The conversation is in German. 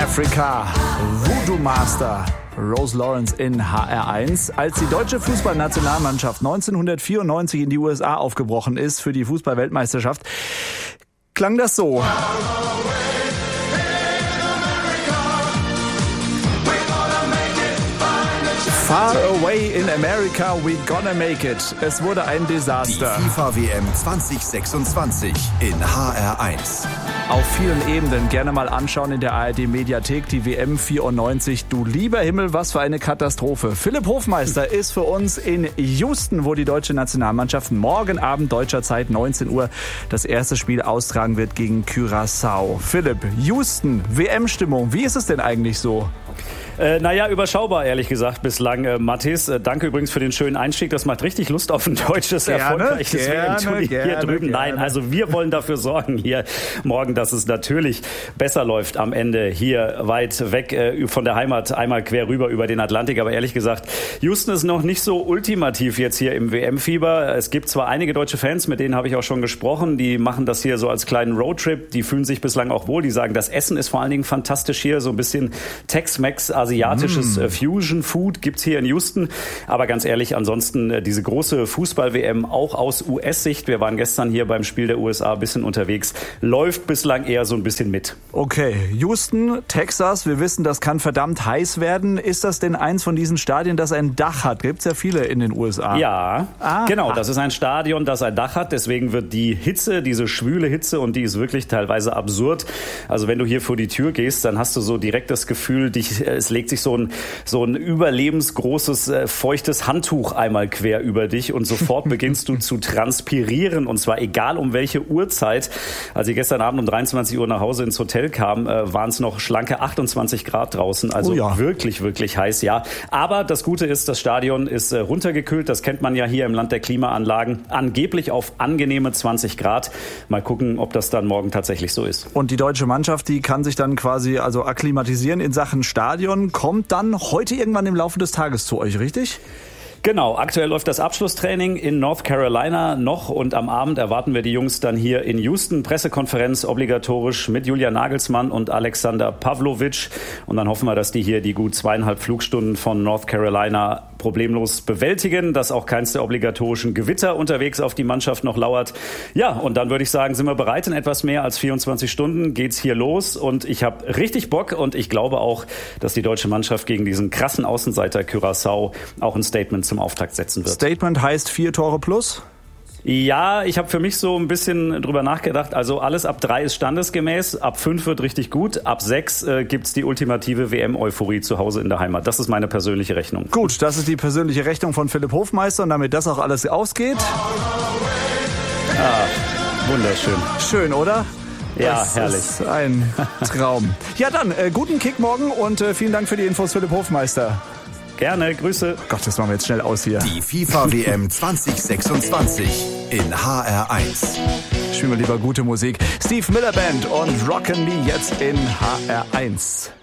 Africa, Voodoo Master, Rose Lawrence in HR1. Als die deutsche Fußballnationalmannschaft 1994 in die USA aufgebrochen ist für die Fußball-Weltmeisterschaft, klang das so. Far away in America, we gonna make it. Es wurde ein Desaster. Die FIFA-WM 2026 in HR1. Auf vielen Ebenen gerne mal anschauen in der ARD-Mediathek, die WM 94. Du lieber Himmel, was für eine Katastrophe. Philipp Hofmeister ist für uns in Houston, wo die deutsche Nationalmannschaft morgen Abend deutscher Zeit 19 Uhr das erste Spiel austragen wird gegen Curaçao. Philipp, Houston, WM-Stimmung, wie ist es denn eigentlich so? Überschaubar, ehrlich gesagt, bislang, Mathis. Danke übrigens für den schönen Einstieg. Das macht richtig Lust auf ein deutsches, erfolgreiches WM-Turnier hier drüben. Nein, also wir wollen dafür sorgen hier morgen, dass es natürlich besser läuft am Ende hier weit weg von der Heimat, einmal quer rüber über den Atlantik. Aber ehrlich gesagt, Houston ist noch nicht so ultimativ jetzt hier im WM-Fieber. Es gibt zwar einige deutsche Fans, mit denen habe ich auch schon gesprochen, die machen das hier so als kleinen Roadtrip. Die fühlen sich bislang auch wohl. Die sagen, das Essen ist vor allen Dingen fantastisch hier. So ein bisschen Tex-Mex, asiatisches Fusion-Food gibt's hier in Houston. Aber ganz ehrlich, ansonsten diese große Fußball-WM auch aus US-Sicht. Wir waren gestern hier beim Spiel der USA ein bisschen unterwegs. Läuft bislang eher so ein bisschen mit. Okay, Houston, Texas. Wir wissen, das kann verdammt heiß werden. Ist das denn eins von diesen Stadien, das ein Dach hat? Gibt's ja viele in den USA. Ja, genau. Das ist ein Stadion, das ein Dach hat. Deswegen wird die Hitze, diese schwüle Hitze, und die ist wirklich teilweise absurd. Also wenn du hier vor die Tür gehst, dann hast du so direkt das Gefühl, es legt sich so ein überlebensgroßes, feuchtes Handtuch einmal quer über dich und sofort beginnst du zu transpirieren, und zwar egal um welche Uhrzeit. Als ich gestern Abend um 23 Uhr nach Hause ins Hotel kam, waren es noch schlanke 28 Grad draußen, also wirklich, wirklich heiß, ja. Aber das Gute ist, das Stadion ist runtergekühlt, das kennt man ja hier im Land der Klimaanlagen, angeblich auf angenehme 20 Grad. Mal gucken, ob das dann morgen tatsächlich so ist. Und die deutsche Mannschaft, die kann sich dann quasi akklimatisieren in Sachen Stadion, kommt dann heute irgendwann im Laufe des Tages zu euch, richtig? Genau, aktuell läuft das Abschlusstraining in North Carolina noch, und am Abend erwarten wir die Jungs dann hier in Houston. Pressekonferenz obligatorisch mit Julian Nagelsmann und Alexander Pavlovic, und dann hoffen wir, dass die hier die gut 2,5 Flugstunden von North Carolina problemlos bewältigen, dass auch keins der obligatorischen Gewitter unterwegs auf die Mannschaft noch lauert. Ja, und dann würde ich sagen, sind wir bereit. In etwas mehr als 24 Stunden geht's hier los, und ich habe richtig Bock, und ich glaube auch, dass die deutsche Mannschaft gegen diesen krassen Außenseiter Curaçao auch ein Statement zum Auftakt setzen wird. Statement heißt 4 Tore plus? Ja, ich habe für mich so ein bisschen drüber nachgedacht. Also alles ab 3 ist standesgemäß, ab 5 wird richtig gut, ab 6 gibt's die ultimative WM-Euphorie zu Hause in der Heimat. Das ist meine persönliche Rechnung. Gut, das ist die persönliche Rechnung von Philipp Hofmeister, und damit das auch alles ausgeht. Wunderschön. Schön, oder? Ja, das herrlich. Ist ein Traum. Ja, dann guten Kick morgen, und vielen Dank für die Infos, Philipp Hofmeister. Gerne, Grüße. Gott, das machen wir jetzt schnell aus hier. Die FIFA-WM 2026 in HR1. Spielen wir lieber gute Musik. Steve Miller Band und Rockin' Me jetzt in HR1.